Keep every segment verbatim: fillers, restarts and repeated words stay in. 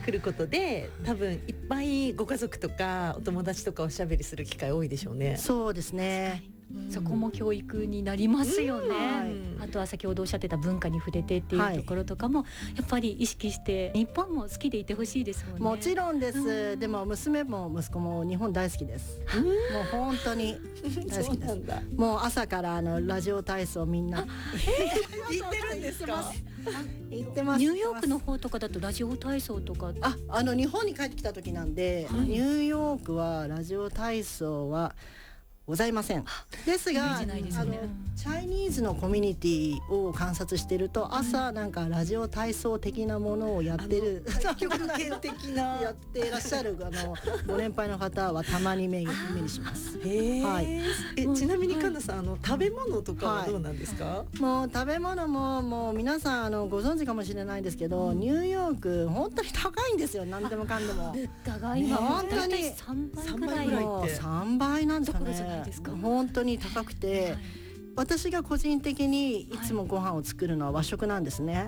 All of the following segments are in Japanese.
来ることで多分いっぱいご家族とかお友達とかおしゃべりする機会多いでしょうね。 そうですね、 うん、そこも教育になりますよね、 うん、 あとは先ほどおっしゃってた文化に触れてっていうところとかも、はい、やっぱり意識して日本も好きでいてほしいですもんね。 もちろんです、うん、でも娘も息子も日本大好きです、うん、もう本当に大好きですもう朝からあのラジオ体操みんな言ってるんですか？ 言ってます。 ニューヨークの方とかだとラジオ体操とかあ、あの日本に帰ってきた時なんで、はい、ニューヨークはラジオ体操はございません。ですが、 イメージないですね。 あのチャイニーズのコミュニティを観察してると朝なんかラジオ体操的なものをやってる極限的なやっていらっしゃるあのご年配の方はたまに目に目にします。 へー、 はい、 えちなみにかなさん、あの食べ物とかはどうなんですか？ はい、もう食べ物ももう皆さんあのご存知かもしれないですけど、うん、ニューヨーク本当に高いんですよ。何でもかんでも物価が今本当にさんばいくらいのさんばいなんですかね。 どころじゃないですか。 本当に高くて、はい、私が個人的にいつもご飯を作るのは和食なんですね、はい、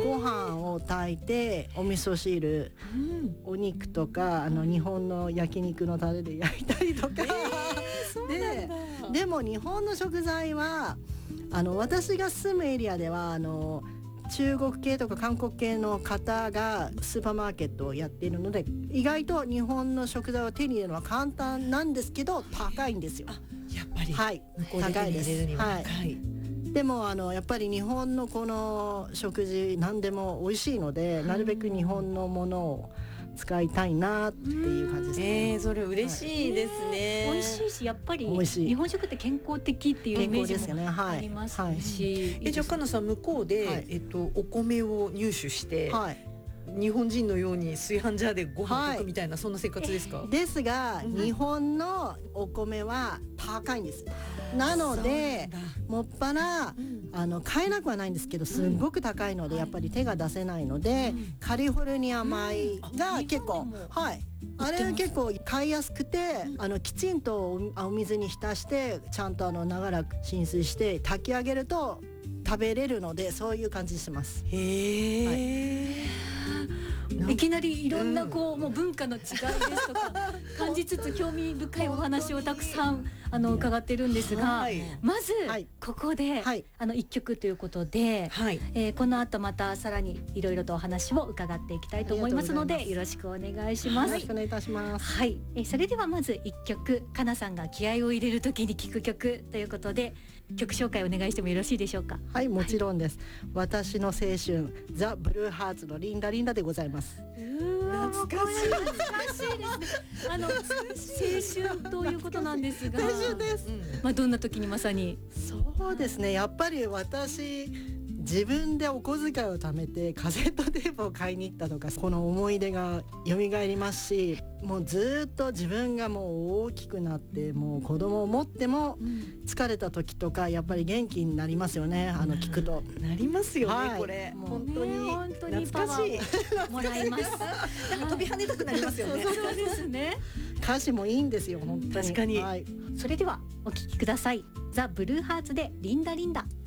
ご飯を炊いてお味噌汁、うん、お肉とかあの日本の焼肉のタレで焼いたりとか、で, でも日本の食材はあの私が住むエリアではあの中国系とか韓国系の方がスーパーマーケットをやっているので意外と日本の食材を手に入れるのは簡単なんですけど高いんですよ。 やっぱり、 はい、 向こうで手に入れるには高い、はい、 でもあのやっぱり日本のこの食事何でも美味しいので、なるべく日本のものを使いたいなっていう感じですね。 えー、それ嬉しいですね、 はい、美味しいしやっぱり日本食って健康的っていうイメージもありますし、 はいはい、 えじゃあかなさん向こうで、はい、えっと、お米を入手して、はい、日本人のように炊飯ジャーでご飯炊くみたいな、はい、そんな生活ですか？ ですが、うん、日本のお米は高いんです。なのでもっぱら、うん、あの買えなくはないんですけどすごく高いので、うん、やっぱり手が出せないので、うん、カリフォルニア米が結構、うん、はい、あれ結構買いやすくて、うん、あのきちんと お, お水に浸してちゃんとあの長らく浸水して炊き上げると食べれるので、そういう感じします。 へー、 はい、いきなりいろんなこう、うん、もう文化の違いですとか感じつつ興味深いお話をたくさんあの伺ってるんですが、はい、まず、はい、ここで、はい、あのいっきょくということで、はい、えー、この後またさらにいろいろとお話を伺っていきたいと思いますのでよろしくお願いします。 よろしくお願いいたします。 はい、えー、それではまずいっきょく、かなさんが気合を入れるときに聴く曲ということで曲紹介お願いしてもよろしいでしょうか？ はい、もちろんです、はい、私の青春ザ・ブルーハーツのリンダリンダでございます。 うわ、懐かしい懐かしいですね。あの青春ということなんですが、 青春です、 まあ、どんな時にまさに？ そうですね、やっぱり私自分でお小遣いを貯めてカセットテープを買いに行ったとか、この思い出が蘇りますし、もうずっと自分がもう大きくなってもう子供を持っても疲れた時とかやっぱり元気になりますよね、あの聞くと。 なりますよね、はい、これ本当に、ね、本当に懐かしいもらいますなんか飛び跳ねたくなりますよね。 そうですね。 歌詞もいいんですよ本当に。 確かに、 はい、 それではお聴きください。ザ・ブルーハーツでリンダリンダ。